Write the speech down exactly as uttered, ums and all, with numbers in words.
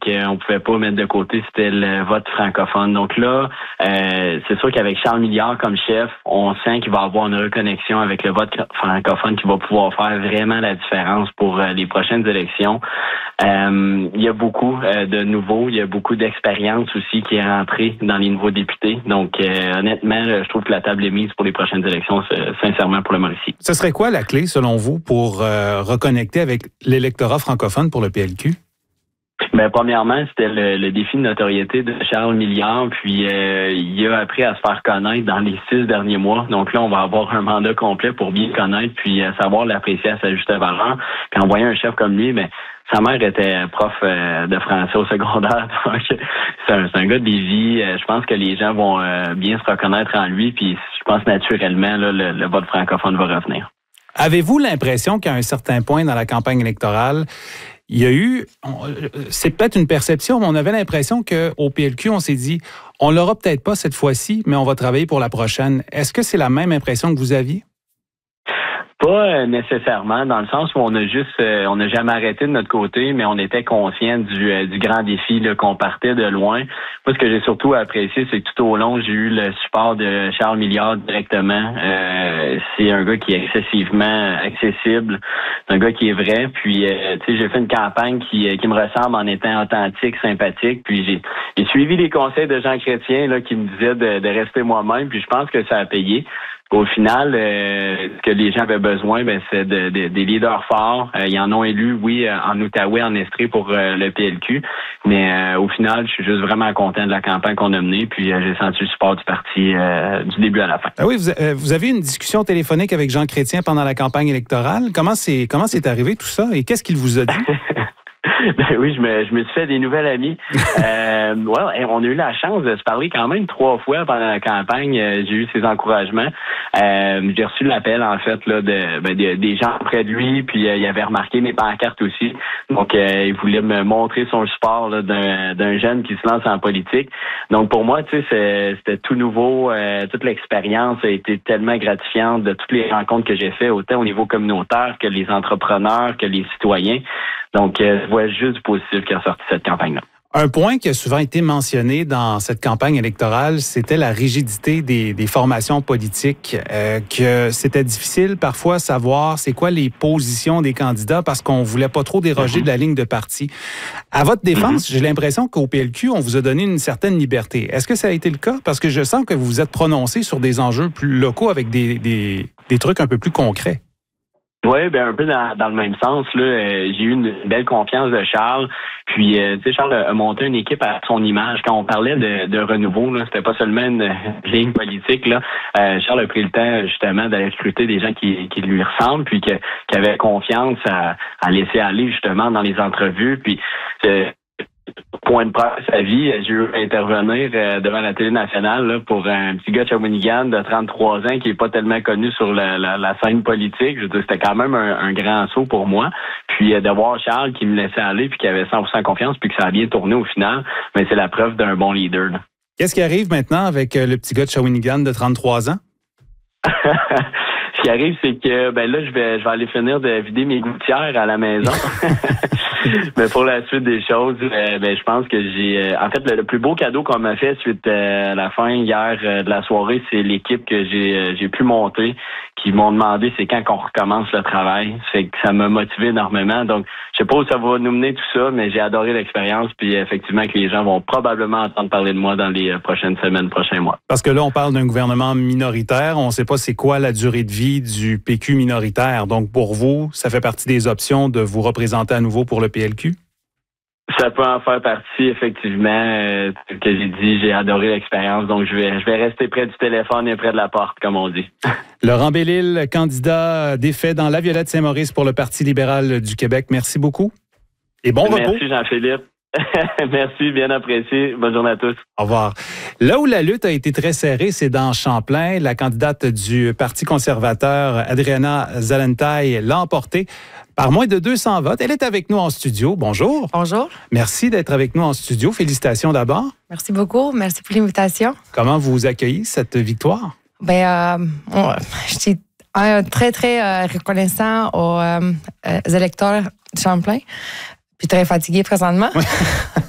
qu'on ne pouvait pas mettre de côté, c'était le vote francophone. Donc là, euh, c'est sûr qu'avec Charles Milliard comme chef, on sent qu'il va avoir une reconnexion avec le vote francophone qui va pouvoir faire vraiment la différence pour euh, les prochaines élections. Euh, il y a beaucoup euh, de nouveaux, il y a beaucoup d'expérience aussi qui est rentrée dans les nouveaux députés. Donc euh, honnêtement, je trouve que la table est mise pour les prochaines élections, sincèrement, pour le Mauricie. Ce serait quoi la clé, selon vous, pour euh, reconnecter avec l'électorat francophone pour le P L Q? Ben, premièrement, c'était le, le défi de notoriété de Charles Milliard, puis euh, il a appris à se faire connaître dans les six derniers mois. Donc là, on va avoir un mandat complet pour bien connaître, puis euh, savoir l'apprécier à sa juste valeur. Puis en voyant un chef comme lui, ben sa mère était prof euh, de français au secondaire, donc c'est un, c'est un gars de Lévis. Euh, je pense que les gens vont euh, bien se reconnaître en lui, puis je pense naturellement, là, le, le vote francophone va revenir. Avez-vous l'impression qu'à un certain point dans la campagne électorale, il y a eu, c'est peut-être une perception, mais on avait l'impression qu'au P L Q, on s'est dit, on l'aura peut-être pas cette fois-ci, mais on va travailler pour la prochaine. Est-ce que c'est la même impression que vous aviez? Pas nécessairement, dans le sens où on a juste, euh, on n'a jamais arrêté de notre côté, mais on était conscient du, euh, du grand défi là, qu'on partait de loin. Moi, ce que j'ai surtout apprécié, c'est que tout au long, j'ai eu le support de Charles Milliard directement. Euh, c'est un gars qui est excessivement accessible, c'est un gars qui est vrai. Puis, euh, tu sais, j'ai fait une campagne qui, qui me ressemble en étant authentique, sympathique. Puis, j'ai, j'ai suivi les conseils de Jean Chrétien là, qui me disaient de, de rester moi-même. Puis, je pense que ça a payé. Au final, euh, ce que les gens avaient besoin, ben, c'est de, de, des leaders forts. Euh, ils en ont élu, oui, en Outaouais, en Estrie pour euh, le P L Q. Mais euh, au final, je suis juste vraiment content de la campagne qu'on a menée. Puis euh, j'ai senti le support du parti euh, du début à la fin. Ah oui, vous, euh, vous avez eu une discussion téléphonique avec Jean Chrétien pendant la campagne électorale. Comment c'est comment c'est arrivé tout ça et qu'est-ce qu'il vous a dit? Ben oui, je me, je me suis fait des nouvelles amies. euh, ouais, on a eu la chance de se parler quand même trois fois pendant la campagne. J'ai eu ses encouragements. Euh, j'ai reçu l'appel, en fait, là, de, ben, de des gens près de lui, puis euh, il avait remarqué mes pancartes aussi. Donc, euh, il voulait me montrer son support là, d'un, d'un jeune qui se lance en politique. Donc, pour moi, tu sais, c'est, c'était tout nouveau. Euh, toute l'expérience a été tellement gratifiante de toutes les rencontres que j'ai faites, autant au niveau communautaire que les entrepreneurs, que les citoyens. Donc, euh, je vois juste du positif qui a sorti cette campagne-là. Un point qui a souvent été mentionné dans cette campagne électorale, c'était la rigidité des, des formations politiques, euh, que c'était difficile parfois de savoir c'est quoi les positions des candidats parce qu'on voulait pas trop déroger mm-hmm. de la ligne de parti. À votre défense, mm-hmm. j'ai l'impression qu'au P L Q, on vous a donné une certaine liberté. Est-ce que ça a été le cas? Parce que je sens que vous vous êtes prononcé sur des enjeux plus locaux avec des, des, des trucs un peu plus concrets. Oui, ben un peu dans, dans le même sens. Là, euh, j'ai eu une belle confiance de Charles. Puis, euh, tu sais, Charles a monté une équipe à son image. Quand on parlait de, de renouveau, là, c'était pas seulement une ligne politique. Là, euh, Charles a pris le temps justement d'aller recruter des gens qui, qui lui ressemblent, puis que, qui avaient confiance à, à laisser aller justement dans les entrevues. Puis, euh, point de presse à vie, j'ai eu à intervenir euh, devant la télé nationale là, pour un petit gars de Shawinigan de trente-trois ans qui est pas tellement connu sur la, la, la scène politique. Je veux dire, c'était quand même un, un grand saut pour moi. Puis euh, de voir Charles qui me laissait aller puis qui avait cent pour cent confiance puis que ça a bien tourné au final, mais c'est la preuve d'un bon leader. Là. Qu'est-ce qui arrive maintenant avec euh, le petit gars de Shawinigan de trente-trois ans? Ce qui arrive, c'est que ben là, je vais je vais aller finir de vider mes gouttières à la maison. Mais pour la suite des choses, euh, ben je pense que j'ai euh, en fait le, le plus beau cadeau qu'on m'a fait suite euh, à la fin hier euh, de la soirée, c'est l'équipe que j'ai euh, j'ai pu monter, qui m'ont demandé c'est quand qu'on recommence le travail. C'est que ça m'a motivé énormément. Donc je sais pas où ça va nous mener tout ça, mais j'ai adoré l'expérience. Puis effectivement que les gens vont probablement entendre parler de moi dans les prochaines semaines, prochains mois. Parce que là, on parle d'un gouvernement minoritaire. On ne sait pas c'est quoi la durée de vie du P Q minoritaire. Donc, pour vous, ça fait partie des options de vous représenter à nouveau pour le P L Q? Ça peut en faire partie, effectivement. Euh, que j'ai dit, j'ai adoré l'expérience. Donc, je vais, je vais rester près du téléphone et près de la porte, comme on dit. Laurent Bellil, candidat défait dans La Violette-Saint-Maurice pour le Parti libéral du Québec. Merci beaucoup. Et bon repos. Merci, Jean-Philippe. Merci, bien apprécié. Bonne journée à tous. Au revoir. Là où la lutte a été très serrée, c'est dans Champlain. La candidate du Parti conservateur, Adriana Zalentaï, l'a emportée par moins de deux cents votes. Elle est avec nous en studio. Bonjour. Bonjour. Merci d'être avec nous en studio. Félicitations d'abord. Merci beaucoup. Merci pour l'invitation. Comment vous accueillez cette victoire? Ben, euh, on, je suis euh, très, très euh, reconnaissant aux euh, euh, électeurs de Champlain. Puis très fatigué présentement.